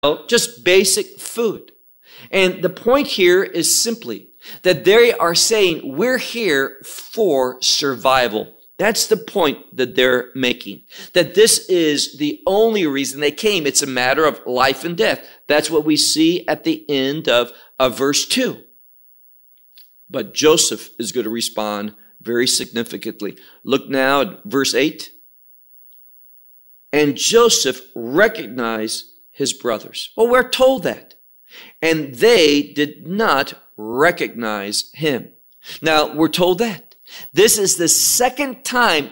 just basic food. And the point here is simply that they are saying we're here for survival. That's the point that they're making, that this is the only reason they came. It's a matter of life and death. That's what we see at the end of verse 2. But Joseph is going to respond very significantly. Look now at verse 8. And Joseph recognized his brothers. Well, we're told that. And they did not recognize him. Now, we're told that. This is the second time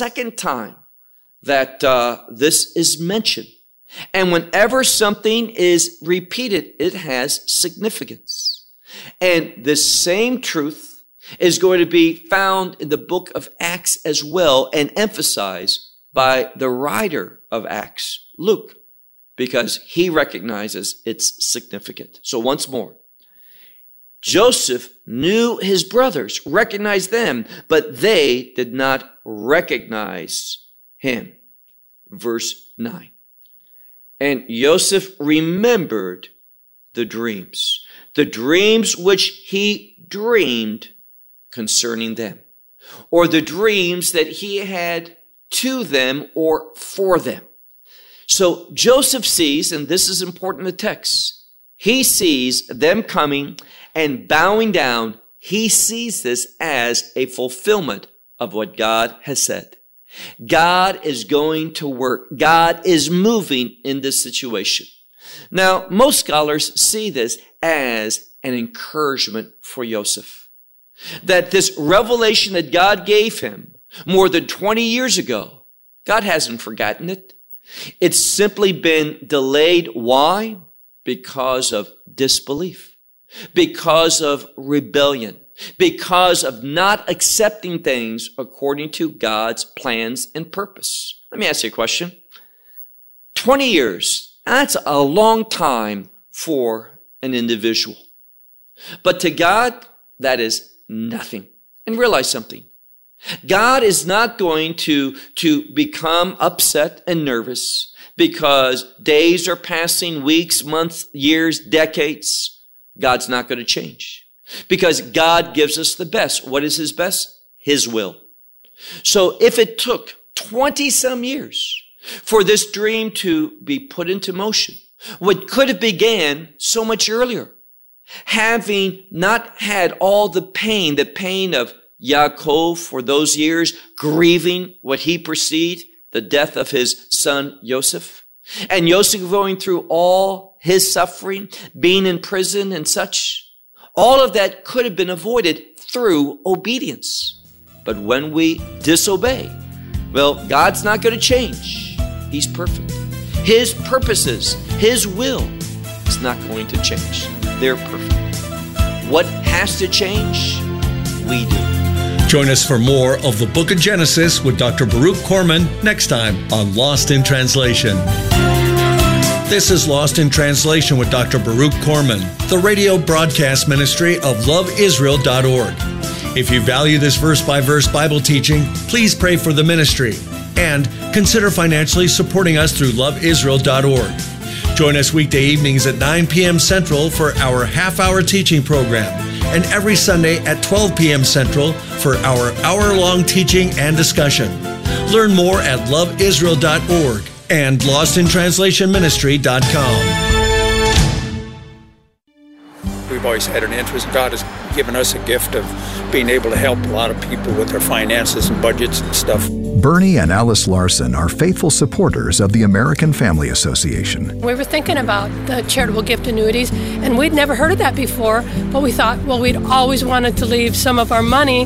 that this is mentioned. And whenever something is repeated, it has significance. And the same truth is going to be found in the book of Acts as well and emphasized by the writer of Acts, Luke, because he recognizes its significance. So once more, Joseph knew his brothers, recognized them, but they did not recognize him. Verse 9. And Joseph remembered the dreams which he dreamed concerning them, or the dreams that he had to them or for them. So Joseph sees, and this is important in the text, he sees them coming and bowing down. He sees this as a fulfillment of what God has said. God is going to work. God is moving in this situation. Now, most scholars see this as an encouragement for Joseph. That this revelation that God gave him more than 20 years ago, God hasn't forgotten it. It's simply been delayed. Why? Because of disbelief, because of rebellion, because of not accepting things according to God's plans and purpose. Let me ask you a question. 20 years, that's a long time for an individual. But to God, that is nothing. And realize something. God is not going to become upset and nervous because days are passing, weeks, months, years, decades. God's not going to change because God gives us the best. What is his best? His will. So if it took 20 some years for this dream to be put into motion, what could have began so much earlier, having not had all the pain of Yaakov for those years, grieving what he perceived, the death of his son Joseph, and Joseph going through all his suffering, being in prison and such, all of that could have been avoided through obedience. But when we disobey, well, God's not going to change. He's perfect. His purposes, his will is not going to change. They're perfect. What has to change? We do. Join us for more of the Book of Genesis with Dr. Baruch Korman next time on Lost in Translation. This is Lost in Translation with Dr. Baruch Korman, the radio broadcast ministry of loveisrael.org. If you value this verse-by-verse Bible teaching, please pray for the ministry and consider financially supporting us through loveisrael.org. Join us weekday evenings at 9 p.m. Central for our half-hour teaching program, and every Sunday at 12 p.m. Central for our hour-long teaching and discussion. Learn more at loveisrael.org and lostintranslationministry.com. We've always had an interest. God has given us a gift of being able to help a lot of people with their finances and budgets and stuff. Bernie and Alice Larson are faithful supporters of the American Family Association. We were thinking about the charitable gift annuities, and we'd never heard of that before, but we thought, well, we'd always wanted to leave some of our money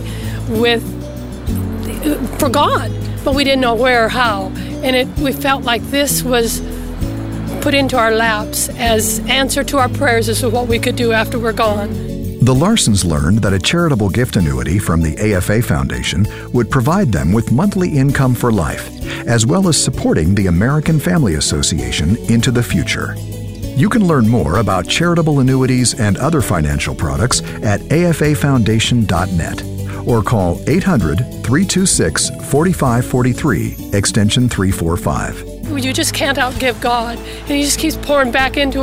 for God, but we didn't know where or how. And we felt like this was put into our laps as answer to our prayers as to what we could do after we're gone. The Larsons learned that a charitable gift annuity from the AFA Foundation would provide them with monthly income for life, as well as supporting the American Family Association into the future. You can learn more about charitable annuities and other financial products at afafoundation.net or call 800-326-4543, extension 345. you just can't outgive God. And he just keeps pouring back into